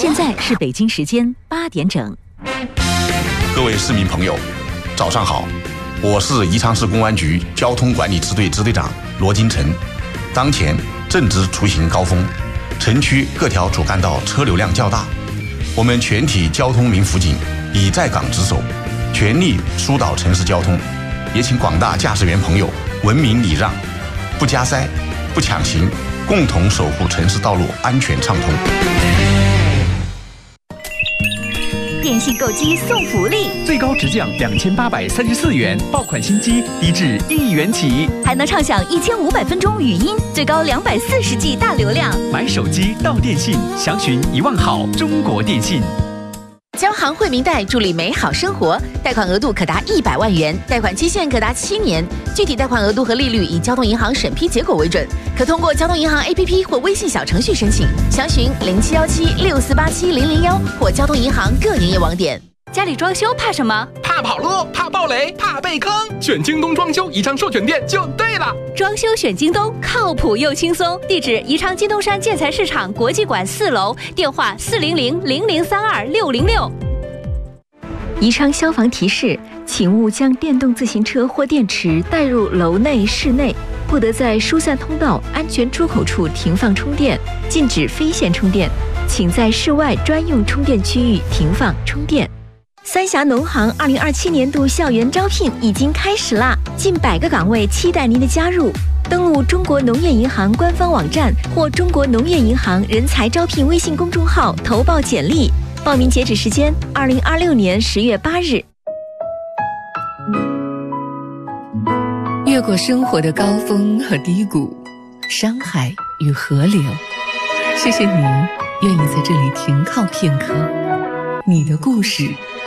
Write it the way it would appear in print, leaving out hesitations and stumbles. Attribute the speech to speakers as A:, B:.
A: 现在是北京时间8点整。
B: 各位市民朋友，早上好，我是宜昌市公安局交通管理支队支队长罗金成。当前正值出行高峰，城区各条主干道车流量较大，我们全体交通民辅警已在岗值守，全力疏导城市交通，也请广大驾驶员朋友文明礼让，不加塞，不抢行，共同守护城市道路安全畅通。
A: 电信购机送福利，
C: 最高直降2834元，爆款新机低至1元起，
A: 还能畅享1500分钟语音，最高240G 大流量。
C: 买手机到电信，详询1万好中国电信。
D: 交行惠民贷助力美好生活，贷款额度可达100万元，贷款期限可达7年，具体贷款额度和利率以交通银行审批结果为准，可通过交通银行 APP 或微信小程序申请，详询071764870001或交通银行各营业网点。
A: 家里装修怕什么？
E: 怕跑路，怕暴雷，怕被坑。选京东装修宜昌授权店就对了。
A: 装修选京东，靠谱又轻松。地址：宜昌金东山建材市场国际馆4楼，电话400-0032-606。宜昌消防提示：请勿将电动自行车或电池带入楼内、室内，不得在疏散通道、安全出口处停放充电，禁止非线充电，请在室外专用充电区域停放充电。三峡农行2027年度校园招聘已经开始啦，近100个岗位期待您的加入。登录中国农业银行官方网站或中国农业银行人才招聘微信公众号投报简历，报名截止时间2026年10月8日。
F: 越过生活的高峰和低谷，山海与河流，谢谢你愿意在这里停靠片刻。你的故事